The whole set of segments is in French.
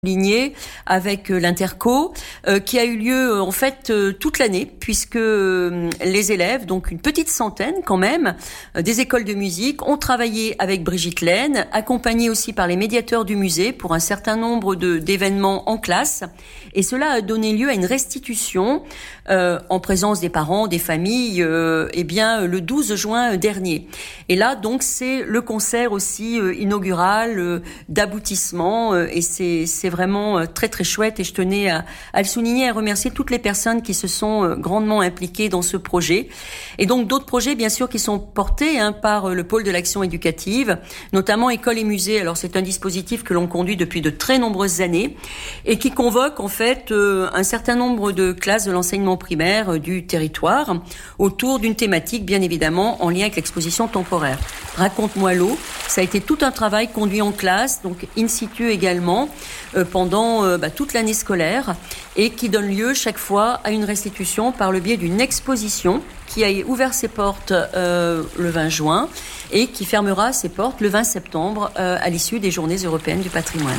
Ligné avec l'Interco qui a eu lieu en fait toute l'année puisque les élèves, donc une petite centaine quand même, des écoles de musique ont travaillé avec Brigitte Laine, accompagnés aussi par les médiateurs du musée pour un certain nombre d'événements en classe, et cela a donné lieu à une restitution en présence des parents, des familles, le 12 juin dernier. Et là donc c'est le concert aussi inaugural d'aboutissement, et c'est vraiment très très chouette, et je tenais à le souligner et à remercier toutes les personnes qui se sont grandement impliquées dans ce projet. Et donc d'autres projets bien sûr qui sont portés par le pôle de l'action éducative, notamment École et Musée. Alors c'est un dispositif que l'on conduit depuis de très nombreuses années et qui convoque en fait un certain nombre de classes de l'enseignement primaire du territoire autour d'une thématique bien évidemment en lien avec l'exposition temporaire. Raconte-moi l'eau, ça a été tout un travail conduit en classe, donc in situ également, pendant toute l'année scolaire, et qui donne lieu chaque fois à une restitution par le biais d'une exposition qui a ouvert ses portes le 20 juin et qui fermera ses portes le 20 septembre à l'issue des Journées européennes du patrimoine.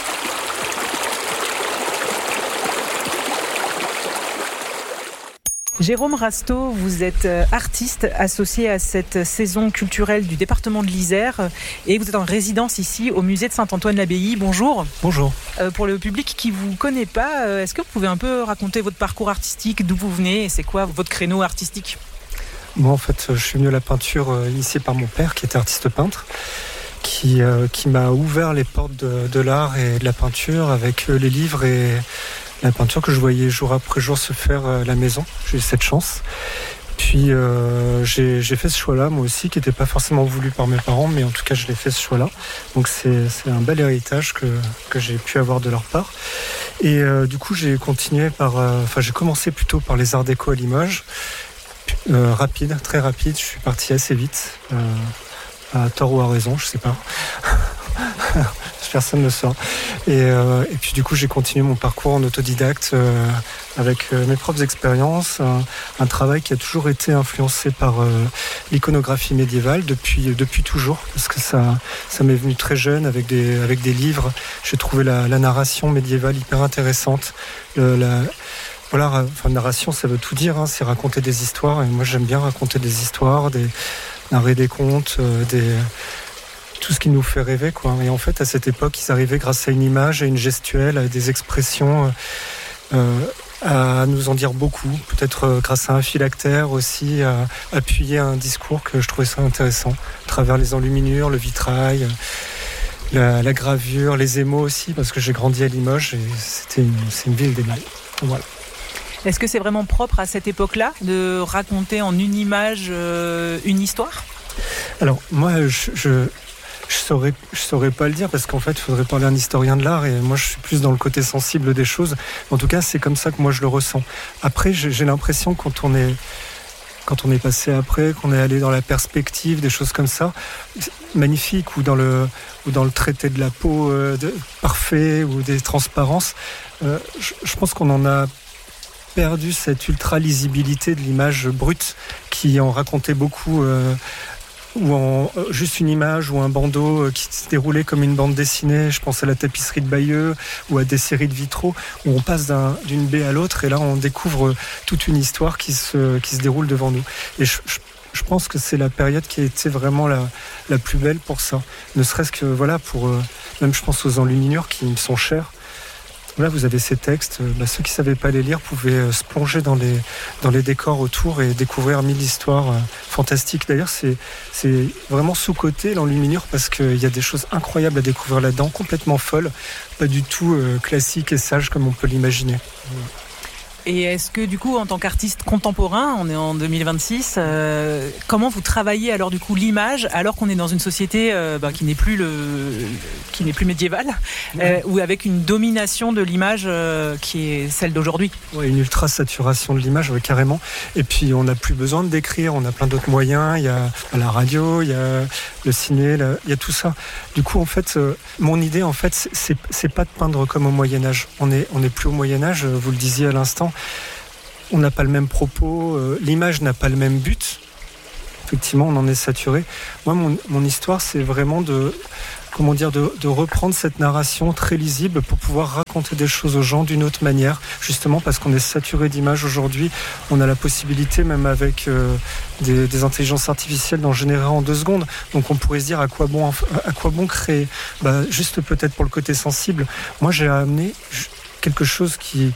Jérôme Rasteau, vous êtes artiste associé à cette saison culturelle du département de l'Isère et vous êtes en résidence ici au musée de Saint-Antoine-l'Abbaye. Bonjour. Bonjour. Pour le public qui ne vous connaît pas, est-ce que vous pouvez un peu raconter votre parcours artistique, d'où vous venez et c'est quoi votre créneau artistique ? Moi, en fait, je suis venu à la peinture initié par mon père qui était artiste peintre, qui m'a ouvert les portes de l'art et de la peinture avec les livres et la peinture que je voyais jour après jour se faire à la maison. J'ai eu cette chance. Puis j'ai fait ce choix-là, moi aussi, qui n'était pas forcément voulu par mes parents, mais en tout cas, je l'ai fait ce choix-là. Donc c'est un bel héritage que j'ai pu avoir de leur part. Et du coup, j'ai commencé plutôt par les arts déco à Limoges. Rapide, très rapide. Je suis parti assez vite, à tort ou à raison, je sais pas. Personne ne le saura. Et puis du coup j'ai continué mon parcours en autodidacte avec mes propres expériences, un travail qui a toujours été influencé par l'iconographie médiévale depuis toujours, parce que ça m'est venu très jeune avec des livres. J'ai trouvé la narration médiévale hyper intéressante. Narration, ça veut tout dire, c'est raconter des histoires, et moi j'aime bien raconter des histoires, narrer des contes, tout ce qui nous fait rêver, quoi. Et en fait, à cette époque, ils arrivaient grâce à une image, à une gestuelle, à des expressions, à nous en dire beaucoup. Peut-être grâce à un phylactère aussi, à appuyer un discours que je trouvais ça intéressant, à travers les enluminures, le vitrail, la gravure, les émaux aussi, parce que j'ai grandi à Limoges et c'est une ville d'émail. Voilà. Est-ce que c'est vraiment propre à cette époque-là de raconter en une image une histoire ? Alors moi, je saurais pas le dire, parce qu'en fait il faudrait parler à un historien de l'art, et moi je suis plus dans le côté sensible des choses. En tout cas c'est comme ça que moi je le ressens. Après j'ai l'impression quand on est passé après, qu'on est allé dans la perspective, des choses comme ça, magnifiques, ou dans le traité de la peau parfait, ou des transparences, je pense qu'on en a perdu cette ultra lisibilité de l'image brute qui en racontait beaucoup, ou en juste une image ou un bandeau qui se déroulait comme une bande dessinée. Je pense à la tapisserie de Bayeux ou à des séries de vitraux où on passe d'une baie à l'autre, et là on découvre toute une histoire qui se déroule devant nous. Et je pense que c'est la période qui a été vraiment la plus belle pour ça. Ne serait-ce que pour même je pense aux enluminures qui me sont chères. Là, vous avez ces textes. Ceux qui ne savaient pas les lire pouvaient se plonger dans les décors autour et découvrir 1000 histoires fantastiques. D'ailleurs, c'est vraiment sous-coté l'enluminure, parce qu'il y a des choses incroyables à découvrir là-dedans, complètement folles, pas du tout classiques et sages comme on peut l'imaginer. Et est-ce que du coup, en tant qu'artiste contemporain, on est en 2026, comment vous travaillez alors du coup l'image, alors qu'on est dans une société qui n'est plus médiévale, ou avec une domination de l'image qui est celle d'aujourd'hui ? Ouais, une ultra saturation de l'image, carrément. Et puis on n'a plus besoin de décrire, on a plein d'autres moyens. Il y a la radio, il y a le ciné, il y a tout ça. Du coup, en fait, mon idée, en fait, c'est pas de peindre comme au Moyen-Âge. On est plus au Moyen-Âge, vous le disiez à l'instant. On n'a pas le même propos, l'image n'a pas le même but. Effectivement, on en est saturé. Moi, mon histoire, c'est vraiment de reprendre cette narration très lisible pour pouvoir raconter des choses aux gens d'une autre manière, justement parce qu'on est saturé d'images aujourd'hui. On a la possibilité, même avec des intelligences artificielles, d'en générer en 2 secondes. Donc on pourrait se dire à quoi bon créer. Juste peut-être pour le côté sensible, moi j'ai amené quelque chose qui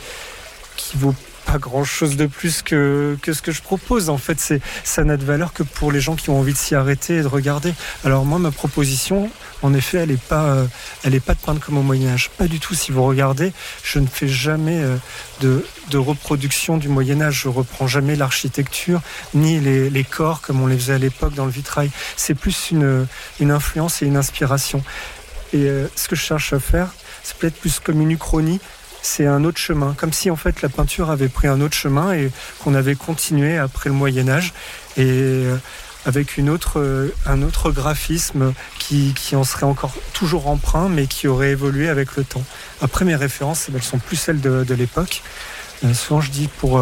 vaut pas grand chose de plus que ce que je propose. En fait, ça n'a de valeur que pour les gens qui ont envie de s'y arrêter et de regarder. Alors moi, ma proposition, en effet, elle est pas de peindre comme au Moyen-Âge. Pas du tout. Si vous regardez, je ne fais jamais de reproduction du Moyen-Âge. Je reprends jamais l'architecture, ni les corps comme on les faisait à l'époque dans le vitrail. C'est plus une influence et une inspiration. Et ce que je cherche à faire, c'est peut-être plus comme une uchronie. C'est un autre chemin, comme si en fait la peinture avait pris un autre chemin et qu'on avait continué après le Moyen-Âge et avec un autre graphisme qui en serait encore toujours emprunt mais qui aurait évolué avec le temps. Après, mes références, elles sont plus celles de l'époque. Souvent je dis pour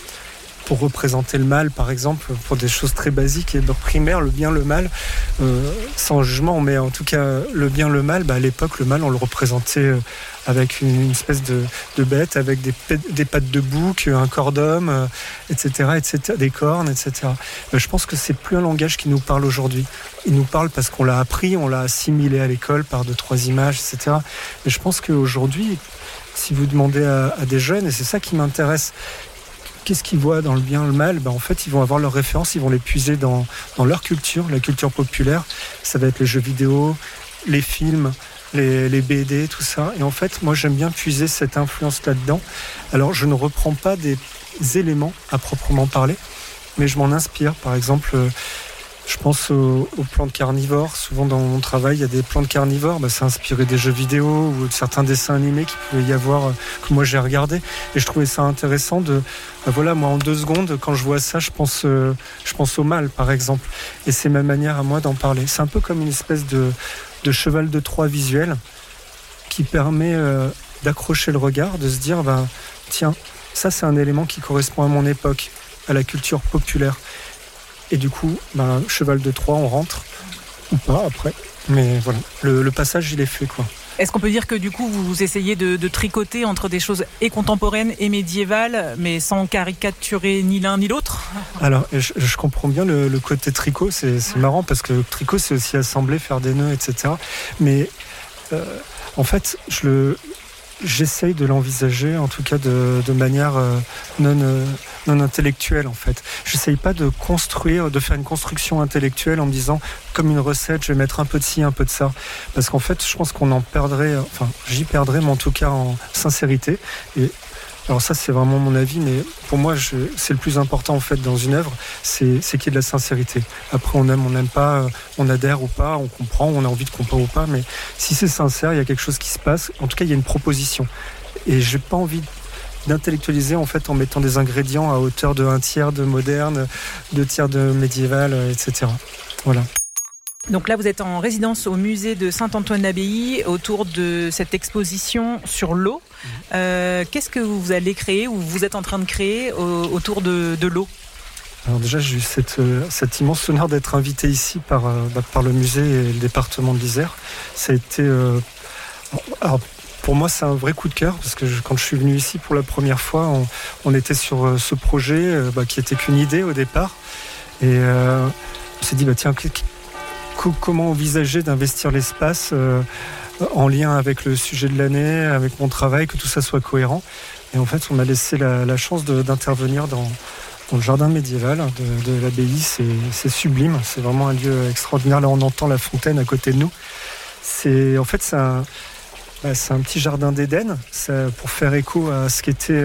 représenter le mal, par exemple, pour des choses très basiques et primaires, le bien, le mal, sans jugement, mais en tout cas, le bien, le mal, à l'époque, le mal, on le représentait avec une espèce de bête, avec des pattes de bouc, un corps d'homme, etc., des cornes, etc. Je pense que c'est plus un langage qui nous parle aujourd'hui. Il nous parle parce qu'on l'a appris, on l'a assimilé à l'école par 2-3 images, etc. Mais je pense qu'aujourd'hui, si vous demandez à des jeunes, et c'est ça qui m'intéresse, qu'est-ce qu'ils voient dans le bien, le mal ? En fait, ils vont avoir leurs références, ils vont les puiser dans leur culture, la culture populaire. Ça va être les jeux vidéo, les films, les BD, tout ça. Et en fait, moi, j'aime bien puiser cette influence là-dedans. Alors, je ne reprends pas des éléments à proprement parler, mais je m'en inspire. Par exemple, je pense aux plantes carnivores. Souvent, dans mon travail, il y a des plantes carnivores. C'est inspiré des jeux vidéo ou de certains dessins animés qu'il pouvait y avoir, que moi, j'ai regardé. Et je trouvais ça intéressant moi, en 2 secondes, quand je vois ça, je pense au mal, par exemple. Et c'est ma manière à moi d'en parler. C'est un peu comme une espèce de cheval de Troie visuel qui permet d'accrocher le regard, de se dire, tiens, ça, c'est un élément qui correspond à mon époque, à la culture populaire. Et du coup, cheval de Troie, on rentre, ou pas après. Mais voilà, le passage, il est fait, quoi. Est-ce qu'on peut dire que du coup vous essayez de tricoter entre des choses et contemporaines et médiévales, mais sans caricaturer ni l'un ni l'autre ? Alors je comprends bien le côté tricot, c'est marrant parce que le tricot c'est aussi assembler, faire des nœuds, etc. Mais en fait j'essaye de l'envisager en tout cas de manière non intellectuelle en fait. J'essaye pas de faire une construction intellectuelle en me disant comme une recette, je vais mettre un peu de ci, un peu de ça. Parce qu'en fait, je pense qu'on en perdrait, j'y perdrais, mais en tout cas en sincérité. Et alors ça, c'est vraiment mon avis, mais pour moi, c'est le plus important en fait dans une œuvre, c'est qu'il y ait de la sincérité. Après, on aime, on n'aime pas, on adhère ou pas, on comprend, on a envie de comprendre ou pas, mais si c'est sincère, il y a quelque chose qui se passe. En tout cas, il y a une proposition. Et j'ai pas envie d'intellectualiser en fait en mettant des ingrédients à hauteur de 1/3 de moderne, 2/3 de médiéval, etc. Voilà. Donc là, vous êtes en résidence au musée de Saint-Antoine-l'Abbaye autour de cette exposition sur l'eau. Qu'est-ce que vous allez créer ou vous êtes en train de créer autour de l'eau ? Alors déjà, j'ai eu cet immense honneur d'être invité ici par le musée et le département de l'Isère. Ça a été... alors, pour moi, c'est un vrai coup de cœur parce que quand je suis venu ici pour la première fois, on était sur ce projet qui était qu'une idée au départ. Et on s'est dit, tiens, comment envisager d'investir l'espace en lien avec le sujet de l'année, avec mon travail, que tout ça soit cohérent. Et en fait, on m'a laissé la chance d'intervenir dans le jardin médiéval de l'abbaye. C'est sublime, c'est vraiment un lieu extraordinaire. Là, on entend la fontaine à côté de nous. C'est un petit jardin d'Éden, pour faire écho à ce qu'était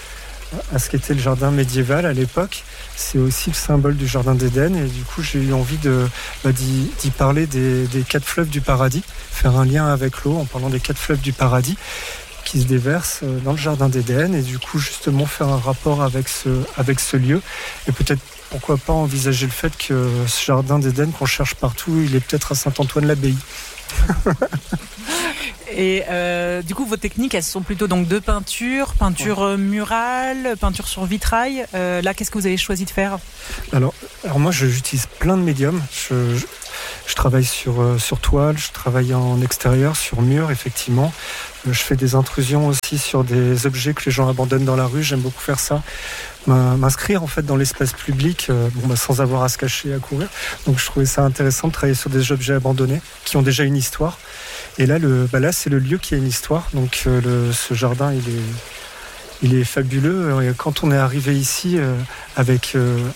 le jardin médiéval à l'époque. C'est aussi le symbole du jardin d'Éden et du coup j'ai eu envie d'y parler des 4 fleuves du paradis, faire un lien avec l'eau en parlant des 4 fleuves du paradis qui se déversent dans le jardin d'Éden et du coup justement faire un rapport avec ce lieu et peut-être pourquoi pas envisager le fait que ce jardin d'Éden qu'on cherche partout, il est peut-être à Saint-Antoine-l'Abbaye. Et du coup, vos techniques, elles sont plutôt donc de peinture murale, peinture sur vitrail. Là, qu'est-ce que vous avez choisi de faire ? Alors moi, j'utilise plein de médiums. Je travaille sur toile, je travaille en extérieur, sur mur, effectivement. Je fais des intrusions aussi sur des objets que les gens abandonnent dans la rue. J'aime beaucoup faire ça. M'inscrire en fait dans l'espace public, sans avoir à se cacher et à courir. Donc je trouvais ça intéressant de travailler sur des objets abandonnés qui ont déjà une histoire. Et là, c'est le lieu qui a une histoire. Donc ce jardin, il est fabuleux. Et quand on est arrivé ici avec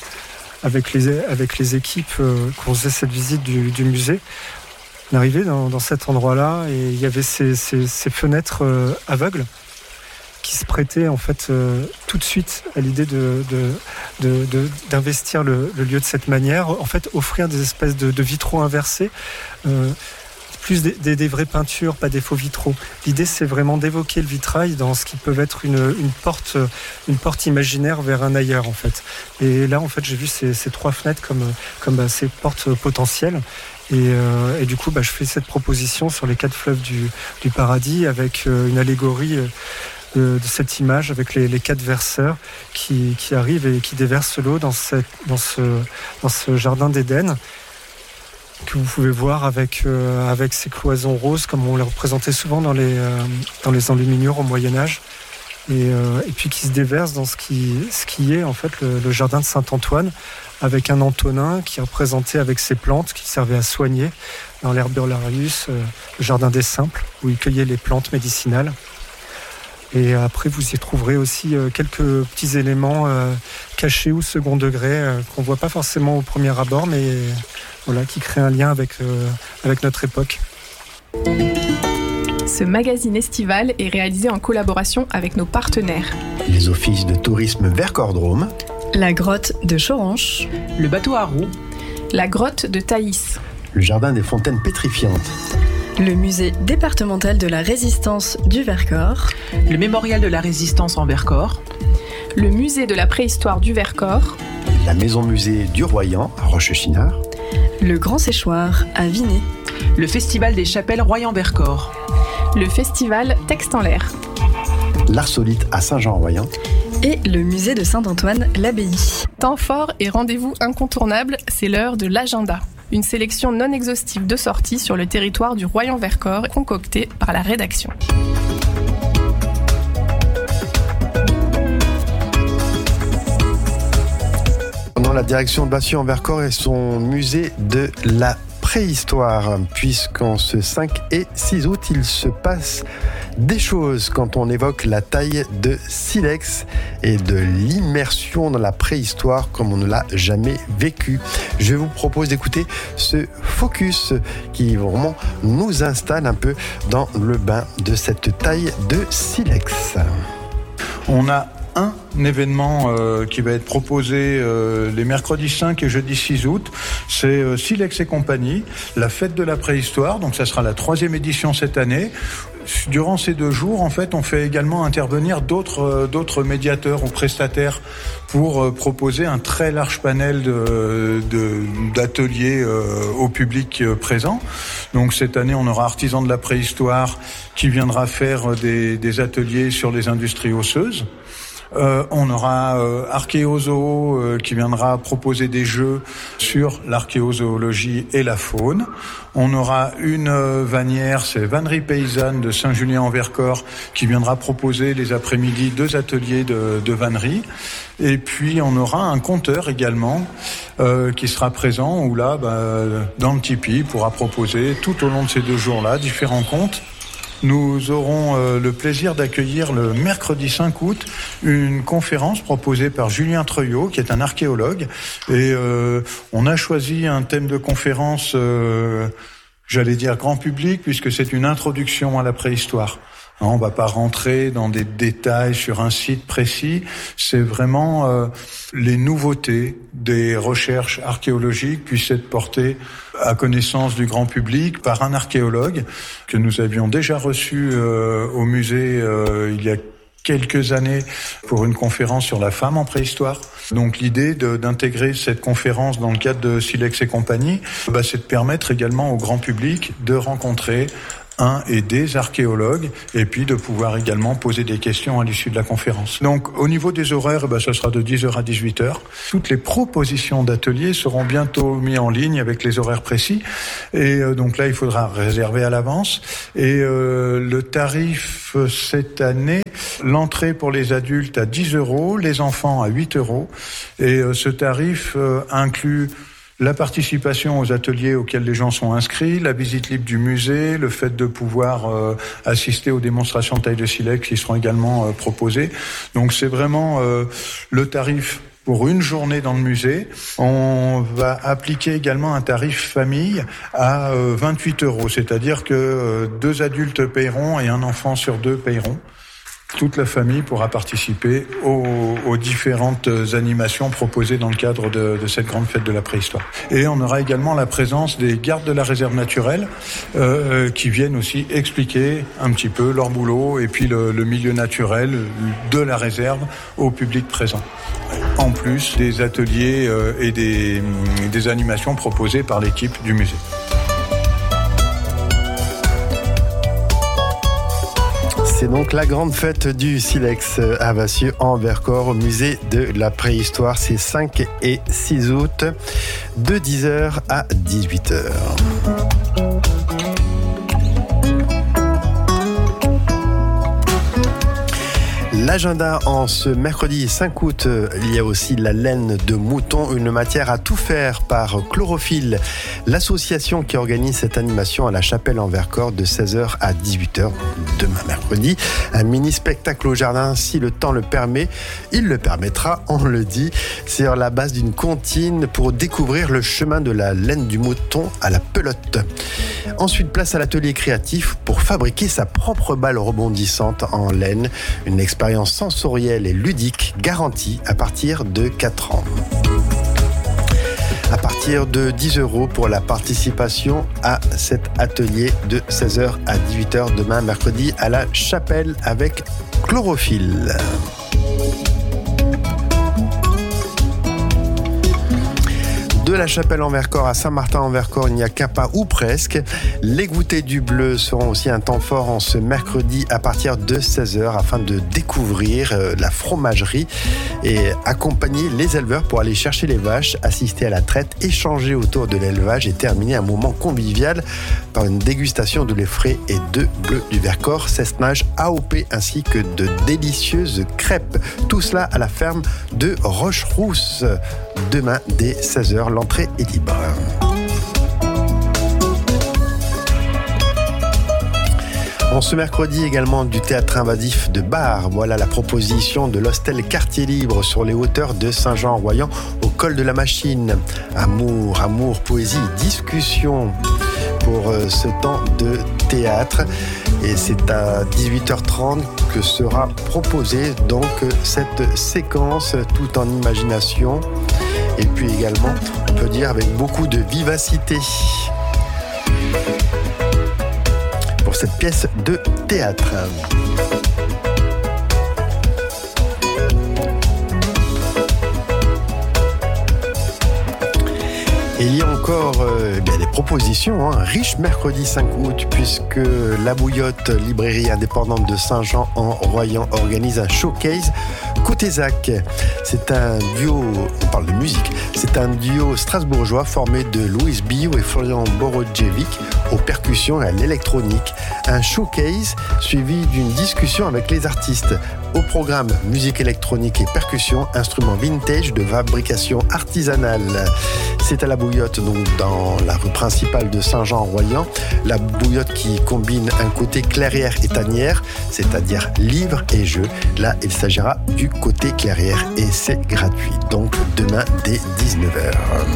les équipes qu'on faisait cette visite du musée, on est arrivé dans cet endroit-là et il y avait ces fenêtres aveugles qui se prêtaient en fait tout de suite à l'idée d'investir le lieu de cette manière, en fait offrir des espèces de vitraux inversés, plus des vraies peintures, pas des faux vitraux. L'idée, c'est vraiment d'évoquer le vitrail dans ce qui peut être une porte imaginaire vers un ailleurs, en fait. Et là, en fait, j'ai vu ces 3 fenêtres comme ces portes potentielles. Et du coup, je fais cette proposition sur les 4 fleuves du paradis avec une allégorie de cette image avec les 4 verseurs qui arrivent et qui déversent l'eau dans ce jardin d'Éden, que vous pouvez voir avec ces cloisons roses comme on les représentait souvent dans les enluminures au Moyen-Âge, et puis qui se déverse dans ce qui est en fait le jardin de Saint-Antoine, avec un Antonin qui est représenté avec ses plantes qui servaient à soigner dans l'Herbolarius, le jardin des simples, où il cueillait les plantes médicinales. Et après, vous y trouverez aussi quelques petits éléments cachés ou second degré qu'on ne voit pas forcément au premier abord, mais voilà, qui créent un lien avec notre époque. Ce magazine estival est réalisé en collaboration avec nos partenaires. Les offices de tourisme Vercors-Drôme, la grotte de Choranche, le bateau à roues, la grotte de Thaïs, le jardin des fontaines pétrifiantes, le musée départemental de la résistance du Vercors, le mémorial de la résistance en Vercors, le musée de la préhistoire du Vercors, la maison-musée du Royan à Rochechinard, le Grand Séchoir à Vinay, le festival des chapelles Royan-Vercors, le festival Texte en l'air, l'Arsolite à Saint-Jean-Royan et le musée de Saint-Antoine-l'Abbaye. Temps fort et rendez-vous incontournable, c'est l'heure de l'agenda. Une sélection non exhaustive de sorties sur le territoire du Royan-Vercors concoctée par la rédaction. Dans la direction de Bassieux-en-Vercors et son musée de la préhistoire, puisqu'en ce 5 et 6 août, il se passe des choses quand on évoque la taille de silex et de l'immersion dans la préhistoire comme on ne l'a jamais vécu. Je vous propose d'écouter ce focus qui vraiment nous installe un peu dans le bain de cette taille de silex. On a un événement qui va être proposé les mercredis 5 et jeudi 6 août. C'est Silex et compagnie, la fête de la préhistoire. Donc ça sera la 3e édition cette année. Durant ces 2 jours, en fait, on fait également intervenir d'autres médiateurs ou prestataires pour proposer un très large panel d'ateliers au public présent. Donc cette année, on aura Artisans de la préhistoire qui viendra faire des ateliers sur les industries osseuses. On aura Archéozoo qui viendra proposer des jeux sur l'archéozoologie et la faune. On aura une vannière, c'est Vannerie Paysanne de Saint-Julien-en-Vercors, qui viendra proposer les après-midi 2 ateliers de vannerie. Et puis on aura un conteur également qui sera présent, où là, dans le tipi, pourra proposer tout au long de ces 2 jours-là différents contes. Nous aurons le plaisir d'accueillir le mercredi 5 août une conférence proposée par Julien Treuillot, qui est un archéologue. Et on a choisi un thème de conférence, j'allais dire grand public, puisque c'est une introduction à la préhistoire. On ne va pas rentrer dans des détails sur un site précis. C'est vraiment les nouveautés des recherches archéologiques puissent être portées à connaissance du grand public par un archéologue que nous avions déjà reçu au musée il y a quelques années pour une conférence sur la femme en préhistoire. Donc l'idée d'intégrer cette conférence dans le cadre de Silex et compagnie, c'est de permettre également au grand public de rencontrer et des archéologues, et puis de pouvoir également poser des questions à l'issue de la conférence. Donc au niveau des horaires, ça sera de 10h à 18h. Toutes les propositions d'ateliers seront bientôt mises en ligne avec les horaires précis, et donc là il faudra réserver à l'avance. Et le tarif cette année, l'entrée pour les adultes à 10 €, les enfants à 8 €, et ce tarif inclut la participation aux ateliers auxquels les gens sont inscrits, la visite libre du musée, le fait de pouvoir assister aux démonstrations de taille de silex qui seront également proposées. Donc c'est vraiment le tarif pour une journée dans le musée. On va appliquer également un tarif famille à 28 €, c'est-à-dire que 2 adultes paieront et un enfant sur 2 paieront. Toute la famille pourra participer aux différentes animations proposées dans le cadre de cette grande fête de la préhistoire. Et on aura également la présence des gardes de la réserve naturelle qui viennent aussi expliquer un petit peu leur boulot et puis le milieu naturel de la réserve au public présent. En plus des ateliers et des animations proposées par l'équipe du musée. C'est donc la grande fête du silex à Vassieux en Vercors au musée de la préhistoire. C'est 5 et 6 août de 10h à 18h. L'agenda en ce mercredi 5 août, il y a aussi la laine de mouton, une matière à tout faire par Chlorophylle, l'association qui organise cette animation à la Chapelle en Vercors de 16h à 18h demain mercredi. Un mini spectacle au jardin, si le temps le permet, il le permettra, on le dit, sur la base d'une comptine pour découvrir le chemin de la laine du mouton à la pelote. Ensuite, place à l'atelier créatif pour fabriquer sa propre balle rebondissante en laine, une expérience sensorielle et ludique garantie à partir de 4 ans. À partir de 10 € pour la participation à cet atelier de 16h à 18h demain mercredi à la Chapelle avec Chlorophylle. De la Chapelle en Vercors à Saint-Martin en Vercors, il n'y a qu'un pas ou presque. Les goûters du bleu seront aussi un temps fort en ce mercredi à partir de 16h afin de découvrir la fromagerie et accompagner les éleveurs pour aller chercher les vaches, assister à la traite, échanger autour de l'élevage et terminer un moment convivial par une dégustation de lait frais et de bleu du Vercors, cessenage, AOP ainsi que de délicieuses crêpes. Tout cela à la ferme de Rocherousse. Demain dès 16h, l'entrée est libre. En ce mercredi également du théâtre invasif de Bar. Voilà la proposition de l'hostel Quartier Libre sur les hauteurs de Saint-Jean-en-Royans au col de la Machine. Amour, poésie, discussion pour ce temps de théâtre. Et c'est à 18h30 que sera proposée donc cette séquence tout en imagination. Et puis également, on peut dire avec beaucoup de vivacité pour cette pièce de théâtre. Et il y a encore des propositions, riche mercredi 5 août, puisque la Bouillotte, librairie indépendante de Saint-Jean-en-Royans, organise un showcase Côté Zach. C'est un duo, on parle de musique, c'est un duo strasbourgeois formé de Louis Biou et Florian Borodjevic aux percussions et à l'électronique. Un showcase suivi d'une discussion avec les artistes. Au programme, musique électronique et percussions, instruments vintage de fabrication artisanale. C'est à la Bouillotte, donc dans la rue principale de Saint-Jean-en-Royans. La Bouillotte qui combine un côté clairière et tanière, c'est-à-dire livres et jeux. Là, il s'agira du côté clairière et c'est gratuit. Donc demain dès 19h.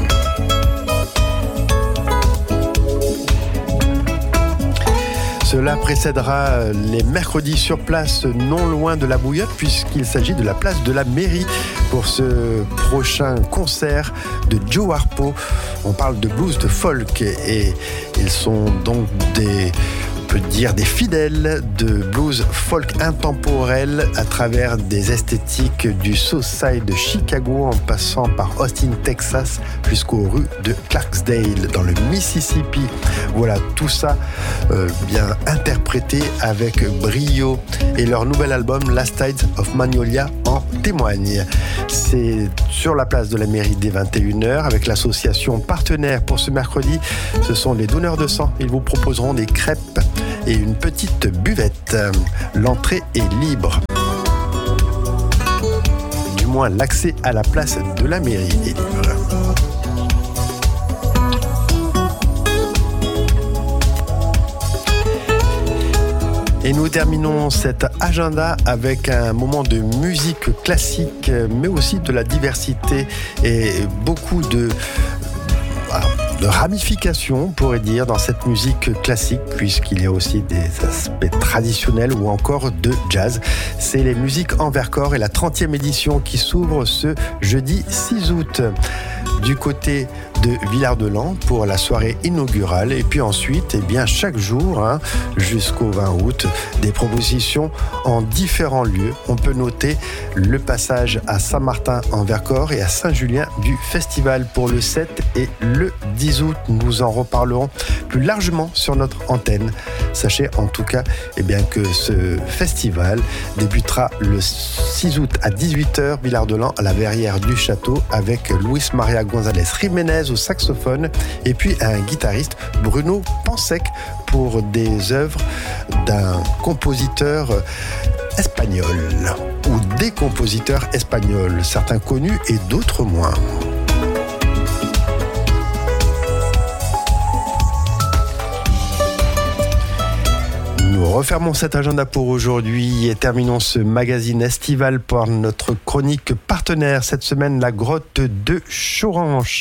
Cela précédera les mercredis sur place non loin de la Bouillotte puisqu'il s'agit de la place de la mairie pour ce prochain concert de Joe Harpo. On parle de blues, de folk et ils sont donc des peut dire des fidèles de blues folk intemporel à travers des esthétiques du Southside de Chicago en passant par Austin, Texas jusqu'aux rues de Clarksdale dans le Mississippi. Voilà, tout ça bien interprété avec brio et leur nouvel album Last Tides of Magnolia en témoigne. C'est sur la place de la mairie dès 21h avec l'association partenaire pour ce mercredi. Ce sont les donneurs de sang. Ils vous proposeront des crêpes et une petite buvette. L'entrée est libre. Du moins, l'accès à la place de la mairie est libre. Et nous terminons cet agenda avec un moment de musique classique, mais aussi de la diversité et beaucoup de ramifications, on pourrait dire, dans cette musique classique, puisqu'il y a aussi des aspects traditionnels ou encore de jazz. C'est les musiques en Vercors et la 30e édition qui s'ouvre ce jeudi 6 août. Du côté de Villard-de-Lans pour la soirée inaugurale et puis ensuite chaque jour jusqu'au 20 août des propositions en différents lieux. On peut noter le passage à Saint-Martin en Vercors et à Saint-Julien du festival pour le 7 et le 10 août. Nous en reparlerons plus largement sur notre antenne. Sachez en tout cas que ce festival débutera le 6 août à 18h Villard-de-Lans à la Verrière du Château avec Luis Maria González Jiménez au saxophone et puis un guitariste Bruno Pansec pour des œuvres d'un compositeur espagnol ou des compositeurs espagnols, certains connus et d'autres moins. Nous refermons cet agenda pour aujourd'hui et terminons ce magazine estival par notre chronique partenaire cette semaine, la grotte de Choranche.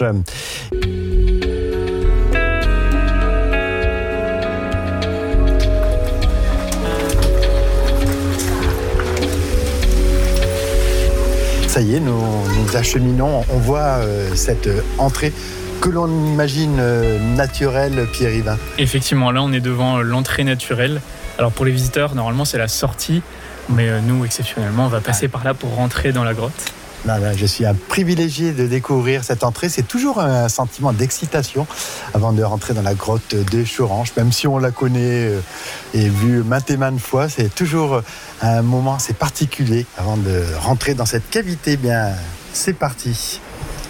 Ça y est, nous acheminons, on voit cette entrée que l'on imagine naturelle, Pierre-Yvain. Effectivement, là on est devant l'entrée naturelle. Alors pour les visiteurs, normalement c'est la sortie, mais nous exceptionnellement on va passer par là pour rentrer dans la grotte. Là, je suis un privilégié de découvrir cette entrée. C'est toujours un sentiment d'excitation avant de rentrer dans la grotte de Choranche, même si on la connaît et vue maintes et maintes fois. C'est toujours un moment assez particulier avant de rentrer dans cette cavité. Bien, c'est parti.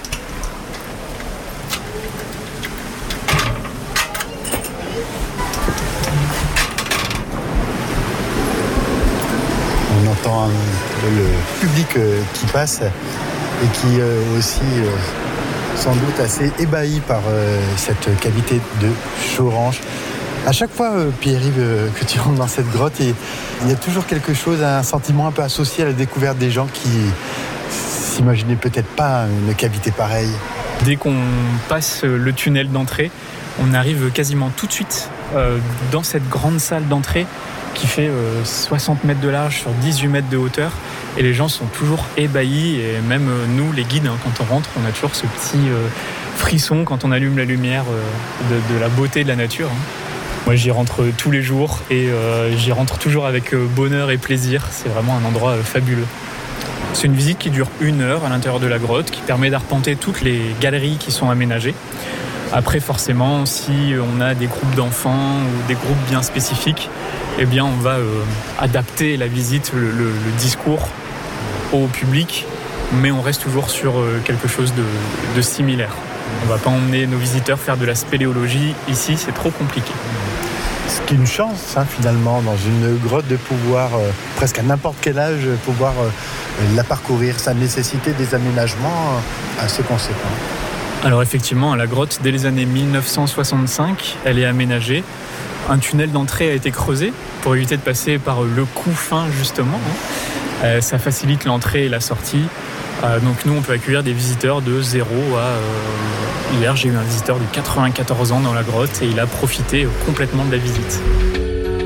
On entend le public qui passe et qui aussi sans doute assez ébahi par cette cavité de Choranche. À chaque fois, Pierre-Yves, que tu rentres dans cette grotte, il y a toujours quelque chose, un sentiment un peu associé à la découverte des gens qui s'imaginaient peut-être pas une cavité pareille. Dès qu'on passe le tunnel d'entrée, on arrive quasiment tout de suite dans cette grande salle d'entrée qui fait 60 mètres de large sur 18 mètres de hauteur. Et les gens sont toujours ébahis. Et même nous, les guides, quand on rentre, on a toujours ce petit frisson quand on allume la lumière de la beauté de la nature. Moi, j'y rentre tous les jours et j'y rentre toujours avec bonheur et plaisir. C'est vraiment un endroit fabuleux. C'est une visite qui dure 1 heure à l'intérieur de la grotte, qui permet d'arpenter toutes les galeries qui sont aménagées. Après, forcément, si on a des groupes d'enfants ou des groupes bien spécifiques, eh bien, on va adapter la visite, le discours au public, mais on reste toujours sur quelque chose de similaire. On ne va pas emmener nos visiteurs faire de la spéléologie ici, c'est trop compliqué. Ce qui est une chance, finalement, dans une grotte, de pouvoir, presque à n'importe quel âge, pouvoir la parcourir. Ça nécessitait des aménagements assez conséquents. Alors effectivement, la grotte, dès les années 1965, elle est aménagée. Un tunnel d'entrée a été creusé pour éviter de passer par le couffin, justement. Ça facilite l'entrée et la sortie. Donc nous, on peut accueillir des visiteurs de 0 à... Hier, j'ai eu un visiteur de 94 ans dans la grotte et il a profité complètement de la visite.